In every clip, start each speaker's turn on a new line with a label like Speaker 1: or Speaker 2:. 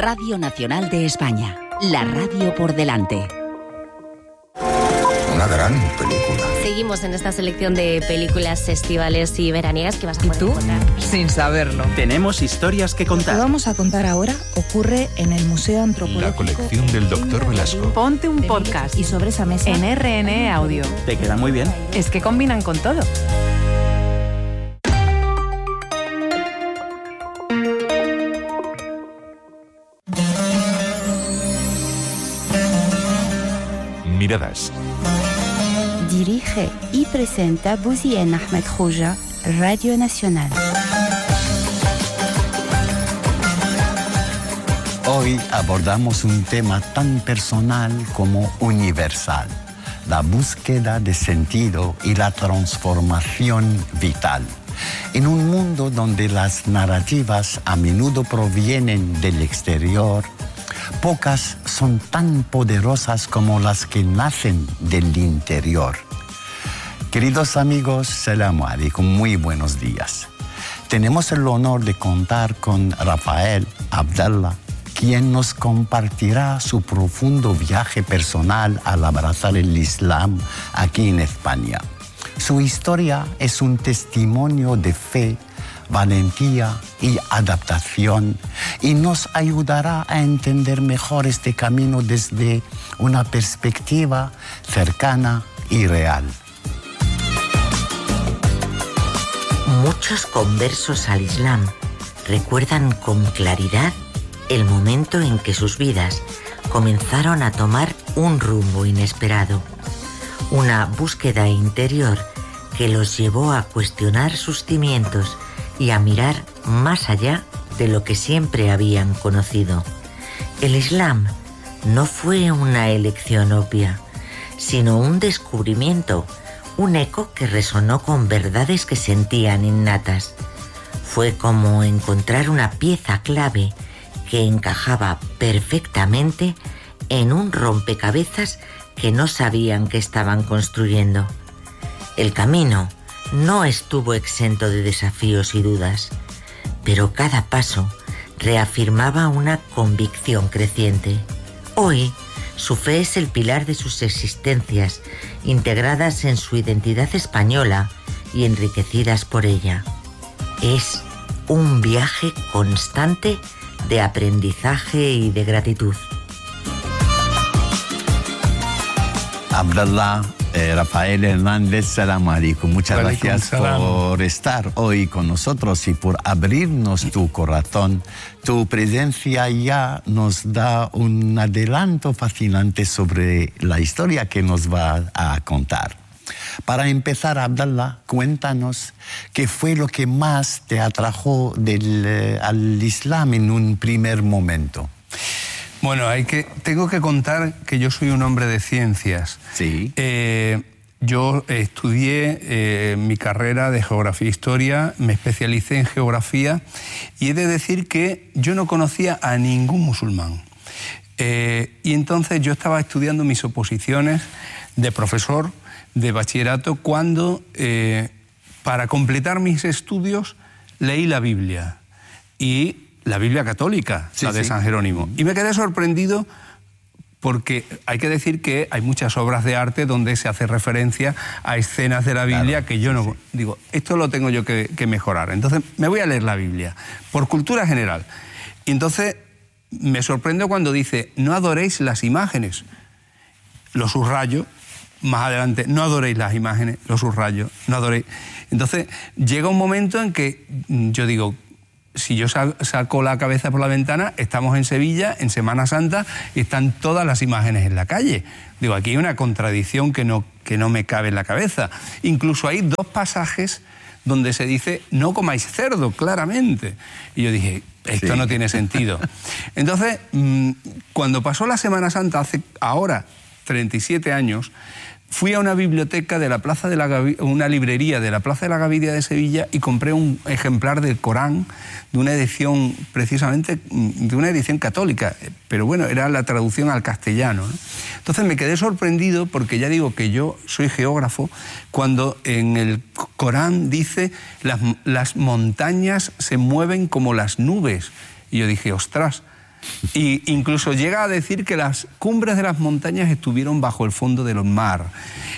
Speaker 1: Radio Nacional de España, la radio por delante.
Speaker 2: Una gran película.
Speaker 3: Seguimos en esta selección de películas estivales y veraniegas que vas a poder encontrar.
Speaker 4: Sin saberlo.
Speaker 5: Tenemos historias que contar.
Speaker 4: Lo que vamos a contar ahora ocurre en el Museo Antropológico.
Speaker 6: La colección del Dr. Velasco.
Speaker 7: Ponte un podcast.
Speaker 4: Y sobre esa mesa
Speaker 7: en RN Audio.
Speaker 5: Te queda muy bien.
Speaker 7: Es que combinan con todo.
Speaker 6: Miradas.
Speaker 8: Dirige y presenta Bouzien Ahmed Khouja, Radio Nacional.
Speaker 9: Hoy abordamos un tema tan personal como universal: la búsqueda de sentido y la transformación vital. En un mundo donde las narrativas a menudo provienen del exterior, pocas son tan poderosas como las que nacen del interior. Queridos amigos, salam alaikum, muy buenos días. Tenemos el honor de contar con Rafael Abdallah, quien nos compartirá su profundo viaje personal al abrazar el Islam aquí en España. Su historia es un testimonio de fe, valentía y adaptación, y nos ayudará a entender mejor este camino desde una perspectiva cercana y real.
Speaker 10: Muchos conversos al Islam recuerdan con claridad el momento en que sus vidas comenzaron a tomar un rumbo inesperado, una búsqueda interior que los llevó a cuestionar sus cimientos y a mirar más allá de lo que siempre habían conocido. El Islam no fue una elección obvia, sino un descubrimiento, un eco que resonó con verdades que sentían innatas. Fue como encontrar una pieza clave que encajaba perfectamente en un rompecabezas que no sabían que estaban construyendo. El camino no estuvo exento de desafíos y dudas, pero cada paso reafirmaba una convicción creciente. Hoy, su fe es el pilar de sus existencias, integradas en su identidad española y enriquecidas por ella. Es un viaje constante de aprendizaje y de gratitud.
Speaker 9: Abdallah, Rafael Hernández, salam alaikum. Muchas gracias por estar hoy con nosotros y por abrirnos tu corazón. Tu presencia ya nos da un adelanto fascinante sobre la historia que nos va a contar. Para empezar, Abdallah, cuéntanos qué fue lo que más te atrajo al Islam en un primer momento.
Speaker 11: Bueno, tengo que contar que yo soy un hombre de ciencias.
Speaker 9: Sí.
Speaker 11: Yo estudié mi carrera de Geografía e Historia, me especialicé en Geografía y he de decir que yo no conocía a ningún musulmán. Y entonces yo estaba estudiando mis oposiciones de profesor de bachillerato cuando, para completar mis estudios, leí la Biblia. Y la Biblia católica, sí, la de San Jerónimo. Y me quedé sorprendido porque hay que decir que hay muchas obras de arte donde se hace referencia a escenas de la Biblia, claro, que yo no... Sí. Digo, esto lo tengo yo que mejorar. Entonces me voy a leer la Biblia, por cultura general. Y entonces me sorprendo cuando dice, no adoréis las imágenes. Lo subrayo, más adelante, no adoréis las imágenes, lo subrayo, no adoréis. Entonces llega un momento en que yo digo, si yo saco la cabeza por la ventana, estamos en Sevilla, en Semana Santa, y están todas las imágenes en la calle. Digo, aquí hay una contradicción que no me cabe en la cabeza. Incluso hay 2 pasajes donde se dice, no comáis cerdo, claramente. Y yo dije, esto sí, no tiene sentido. Entonces, cuando pasó la Semana Santa, hace ahora 37 años, fui a una biblioteca de la Plaza de la Gavidia, una librería de la Plaza de la Gavidia de Sevilla, y compré un ejemplar del Corán de una edición, precisamente, de una edición católica, pero bueno, era la traducción al castellano, ¿no? Entonces me quedé sorprendido porque ya digo que yo soy geógrafo, cuando en el Corán dice las montañas se mueven como las nubes. Y yo dije, ostras, Y incluso llega a decir que las cumbres de las montañas estuvieron bajo el fondo del mar.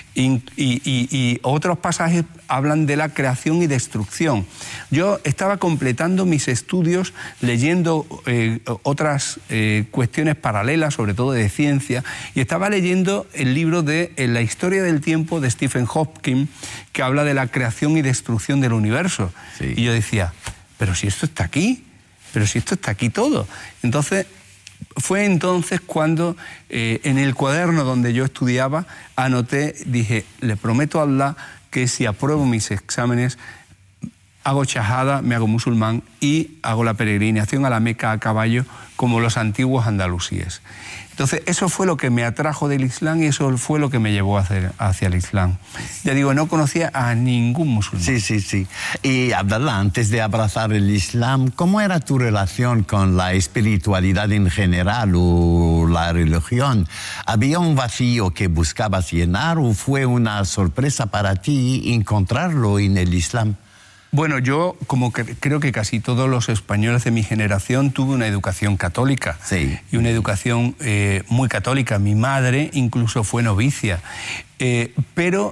Speaker 11: Y otros pasajes hablan de la creación y destrucción. Yo estaba completando mis estudios leyendo otras cuestiones paralelas, sobre todo de ciencia, y estaba leyendo el libro de La historia del tiempo de Stephen Hawking, que habla de la creación y destrucción del universo. Sí. Y yo decía, pero si esto está aquí, pero si esto está aquí todo. Entonces, fue entonces cuando en el cuaderno donde yo estudiaba anoté, dije, le prometo a Allah que si apruebo mis exámenes hago shahada, me hago musulmán y hago la peregrinación a la Meca a caballo como los antiguos andalusíes. Entonces, eso fue lo que me atrajo del Islam y eso fue lo que me llevó hacia el Islam. Ya digo, no conocía a ningún musulmán.
Speaker 9: Sí. Y Abdallah, antes de abrazar el Islam, ¿cómo era tu relación con la espiritualidad en general o la religión? ¿Había un vacío que buscabas llenar o fue una sorpresa para ti encontrarlo en el Islam?
Speaker 11: Bueno, yo, como creo que casi todos los españoles de mi generación, tuve una educación católica.
Speaker 9: Sí.
Speaker 11: Y una educación muy católica. Mi madre incluso fue novicia. Pero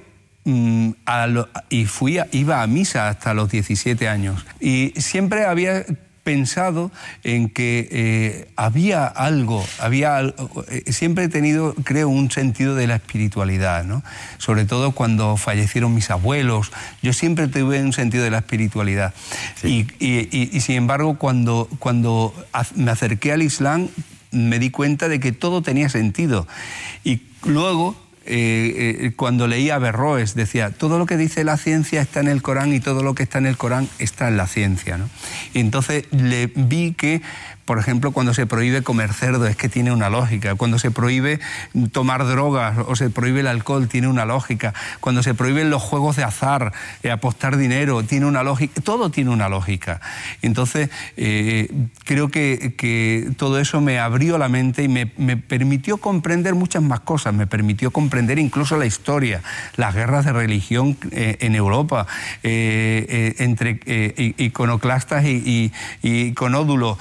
Speaker 11: iba a misa hasta los 17 años. Y siempre había pensado en que había algo, siempre he tenido, creo, un sentido de la espiritualidad, ¿no? Sobre todo cuando fallecieron mis abuelos, yo siempre tuve un sentido de la espiritualidad. Sí. Y sin embargo, cuando me acerqué al Islam, me di cuenta de que todo tenía sentido. Y luego, cuando leía Averroes, decía, todo lo que dice la ciencia está en el Corán y todo lo que está en el Corán está en la ciencia, ¿no? Y entonces le vi que, por ejemplo, cuando se prohíbe comer cerdo, es que tiene una lógica. Cuando se prohíbe tomar drogas o se prohíbe el alcohol, tiene una lógica. Cuando se prohíben los juegos de azar, apostar dinero, tiene una lógica. Todo tiene una lógica. Entonces, creo que todo eso me abrió la mente y me permitió comprender muchas más cosas. Me permitió comprender incluso la historia, las guerras de religión en Europa, entre iconoclastas y iconódulos,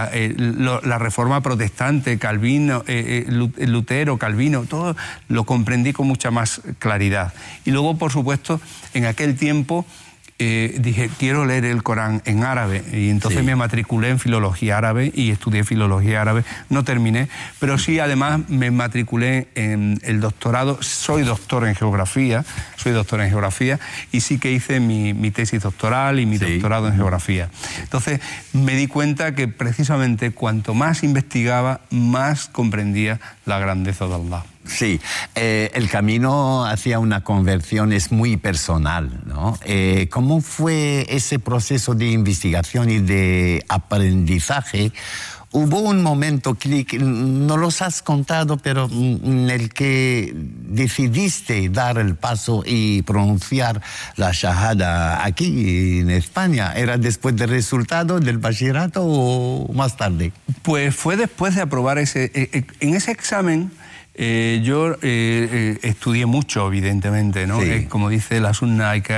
Speaker 11: la reforma protestante, Calvino, Lutero, Calvino, todo lo comprendí con mucha más claridad. Y luego, por supuesto, en aquel tiempo dije, quiero leer el Corán en árabe, y entonces me matriculé en filología árabe y estudié filología árabe. No terminé, pero sí, además, me matriculé en el doctorado. Soy doctor en geografía y sí que hice mi tesis doctoral y mi doctorado en geografía. Entonces me di cuenta que precisamente cuanto más investigaba, más comprendía la grandeza de Allah.
Speaker 9: Sí, el camino hacia una conversión es muy personal, ¿no? ¿Cómo fue ese proceso de investigación y de aprendizaje? Hubo un momento clic, no los has contado, pero en el que decidiste dar el paso y pronunciar la shahada aquí en España. ¿Era después del resultado del bachillerato o más tarde?
Speaker 11: Pues fue después de aprobar en ese examen. Yo estudié mucho, evidentemente, ¿no? Como dice la sunna, hay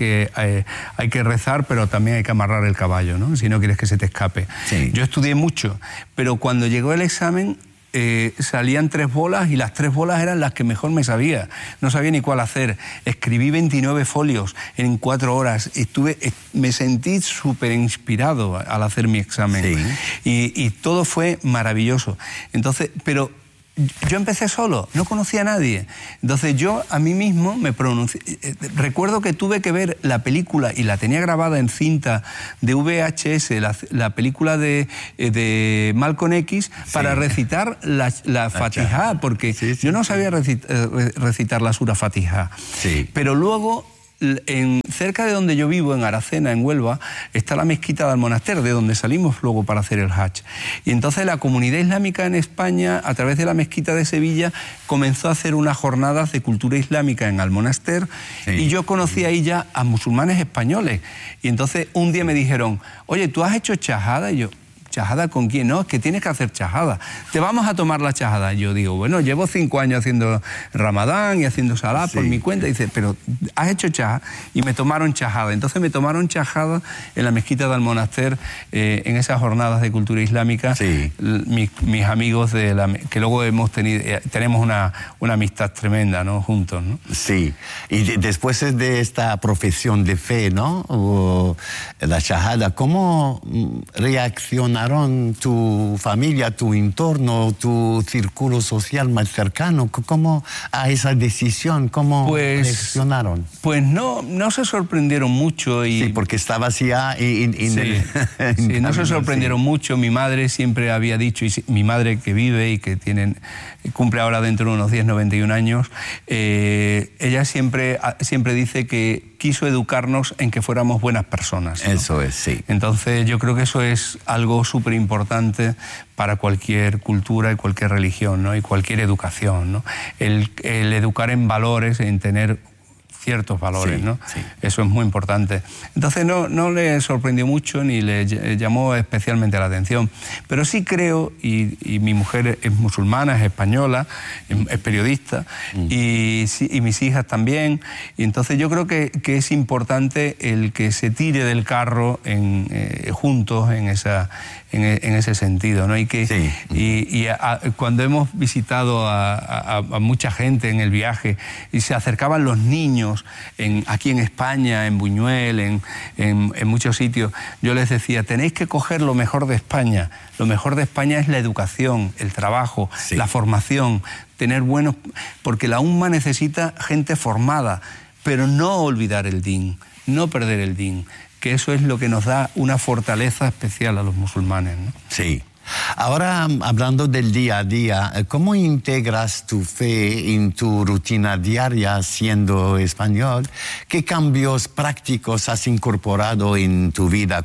Speaker 11: que rezar, pero también hay que amarrar el caballo, ¿no? Si no quieres que se te escape. Sí. Yo estudié mucho, pero cuando llegó el examen salían 3 bolas y las 3 bolas eran las que mejor me sabía. No sabía ni cuál hacer. Escribí 29 folios en 4 horas. Me sentí súper inspirado al hacer mi examen. Sí. Y todo fue maravilloso. Entonces, pero yo empecé solo, no conocía a nadie. Entonces yo a mí mismo me pronuncié. Recuerdo que tuve que ver la película, y la tenía grabada en cinta de VHS, la película de Malcolm X, para recitar la Fatihá, porque yo no sabía recitar la Sura Fatihá. Sí. Pero luego, cerca de donde yo vivo, en Aracena, en Huelva, está la mezquita del Monaster, de donde salimos luego para hacer el Hajj. Y entonces la comunidad islámica en España, a través de la mezquita de Sevilla, comenzó a hacer unas jornadas de cultura islámica en Almonaster, y yo conocí ahí ya a musulmanes españoles. Y entonces un día me dijeron, oye, ¿tú has hecho shahada? Y yo, ¿chajada con quién? No, es que tienes que hacer chajada. Te vamos a tomar la chajada. Yo digo, bueno, llevo 5 años haciendo Ramadán y haciendo Salah por mi cuenta. Y dice, pero has hecho chajada. Y me tomaron chajada. Entonces me tomaron chajada en la mezquita del Monaster, en esas jornadas de cultura islámica. Mis amigos que luego tenemos una amistad tremenda, ¿no? Juntos, ¿no?
Speaker 9: Sí. Y después de esta profesión de fe, ¿no? O la shahada, ¿cómo reaccionaron tu familia, tu entorno, tu círculo social más cercano? ¿Cómo a esa decisión? ¿Cómo reaccionaron?
Speaker 11: Pues no se sorprendieron mucho.
Speaker 9: Sí, porque estabas ya
Speaker 11: no se sorprendieron mucho. Mi madre siempre había dicho, y mi madre que vive y que cumple ahora dentro de unos 10, 91 años, ella siempre dice que quiso educarnos en que fuéramos buenas personas, ¿no?
Speaker 9: Eso es, sí.
Speaker 11: Entonces yo creo que eso es algo súper importante para cualquier cultura y cualquier religión, ¿no? Y cualquier educación, ¿no? El educar en valores, en tener ciertos valores, ¿no? Sí. Eso es muy importante. Entonces no le sorprendió mucho ni le llamó especialmente la atención. Pero sí creo, y mi mujer es musulmana, es española, es periodista, y mis hijas también. Y entonces yo creo que es importante el que se tire del carro juntos en ese sentido, ¿no? Y cuando hemos visitado a mucha gente en el viaje y se acercaban los niños aquí en España, en Buñuel, en muchos sitios, yo les decía, tenéis que coger lo mejor de España. Lo mejor de España es la educación, el trabajo, la formación, tener buenos... Porque la umma necesita gente formada, pero no olvidar el din, no perder el din, que eso es lo que nos da una fortaleza especial a los musulmanes, ¿no?
Speaker 9: Sí. Ahora, hablando del día a día, ¿cómo integras tu fe en tu rutina diaria siendo español? ¿Qué cambios prácticos has incorporado en tu vida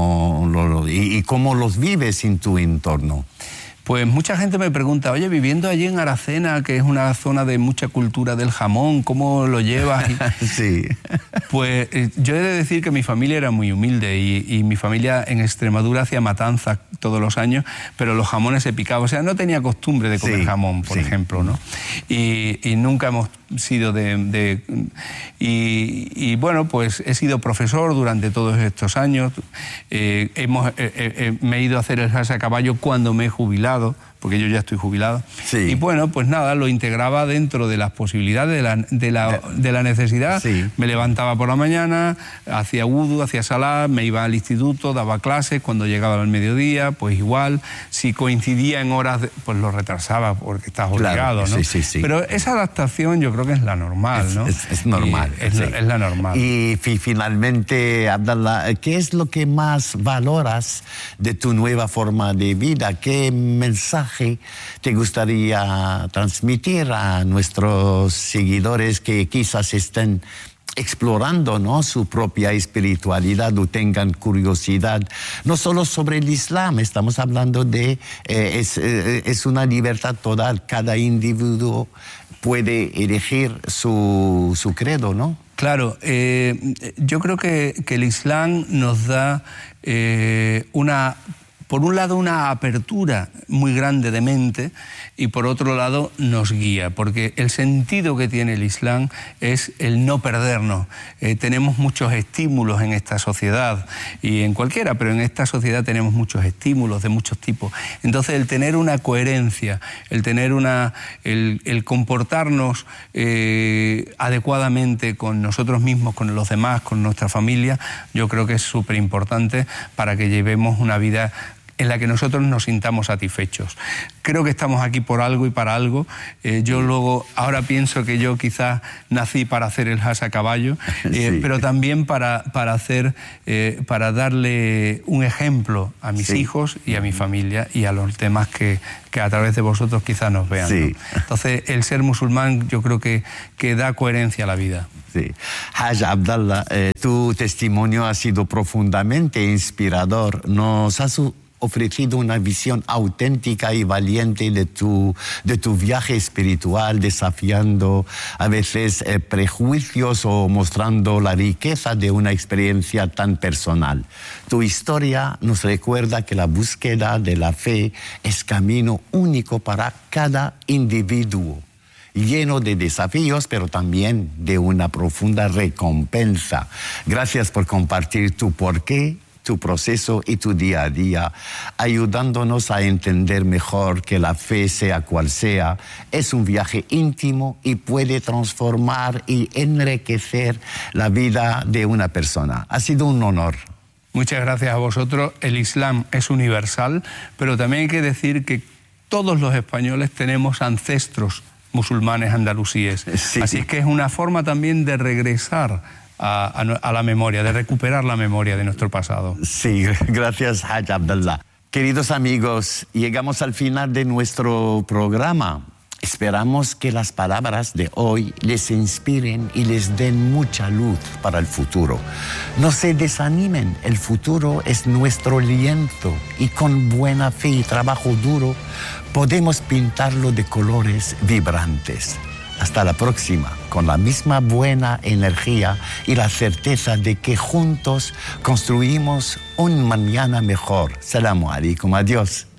Speaker 9: y cómo los vives en tu entorno?
Speaker 11: Pues mucha gente me pregunta, oye, viviendo allí en Aracena, que es una zona de mucha cultura del jamón, ¿cómo lo llevas?
Speaker 9: Sí.
Speaker 11: Pues yo he de decir que mi familia era muy humilde y mi familia en Extremadura hacía matanzas todos los años, pero los jamones se picaban. O sea, no tenía costumbre de comer jamón, por ejemplo, ¿no? Y nunca hemos sido y bueno, pues he sido profesor durante todos estos años. Me he ido a hacer el Hajj a caballo cuando me he jubilado, porque yo ya estoy jubilado. Sí. Y bueno, pues nada, lo integraba dentro de las posibilidades, de la necesidad. Sí. Me levantaba por la mañana, hacía wudu, hacía salah, me iba al instituto, daba clases, cuando llegaba al mediodía, pues igual. Si coincidía en horas, pues lo retrasaba porque estás obligado, ¿no? Sí. Pero esa adaptación yo creo que es la normal, ¿no?
Speaker 9: Es normal.
Speaker 11: Es la normal.
Speaker 9: Y finalmente, Abdallah, ¿qué es lo que más valoras de tu nueva forma de vida? ¿Qué mensaje te gustaría transmitir a nuestros seguidores que quizás estén explorando, ¿no?, su propia espiritualidad o tengan curiosidad, no solo sobre el Islam? Estamos hablando de... es una libertad total, cada individuo puede elegir su credo, ¿no?
Speaker 11: Claro, yo creo que el Islam nos da por un lado, una apertura muy grande de mente y por otro lado nos guía, porque el sentido que tiene el Islam es el no perdernos. Tenemos muchos estímulos en esta sociedad y en cualquiera, pero en esta sociedad tenemos muchos estímulos de muchos tipos. Entonces, el tener una coherencia, el tener el comportarnos adecuadamente con nosotros mismos, con los demás, con nuestra familia, yo creo que es súper importante para que llevemos una vida en la que nosotros nos sintamos satisfechos. Creo que estamos aquí por algo y para algo. Ahora pienso que yo quizás nací para hacer el Hajj a caballo, pero también para darle un ejemplo a mis hijos y a mi familia y a los demás que a través de vosotros quizás nos vean, ¿no? Entonces, el ser musulmán yo creo que da coherencia a la vida.
Speaker 9: Sí. Haj Abdallah, tu testimonio ha sido profundamente inspirador. Nos has ofrecido una visión auténtica y valiente de tu viaje espiritual, desafiando a veces prejuicios o mostrando la riqueza de una experiencia tan personal. Tu historia nos recuerda que la búsqueda de la fe es camino único para cada individuo, lleno de desafíos, pero también de una profunda recompensa. Gracias por compartir tu porqué, tu proceso y tu día a día, ayudándonos a entender mejor que la fe, sea cual sea, es un viaje íntimo y puede transformar y enriquecer la vida de una persona. Ha sido un honor.
Speaker 11: Muchas gracias a vosotros. El Islam es universal, pero también hay que decir que todos los españoles tenemos ancestros musulmanes andalusíes.
Speaker 9: Sí.
Speaker 11: Así es que es una forma también de regresar a la memoria, de recuperar la memoria de nuestro pasado.
Speaker 9: Sí, gracias, Haj Abdallah. Queridos amigos, llegamos al final de nuestro programa. Esperamos que las palabras de hoy les inspiren y les den mucha luz para el futuro. No se desanimen, el futuro es nuestro lienzo y con buena fe y trabajo duro podemos pintarlo de colores vibrantes. Hasta la próxima, con la misma buena energía y la certeza de que juntos construimos un mañana mejor. Salamu alaikum, adiós.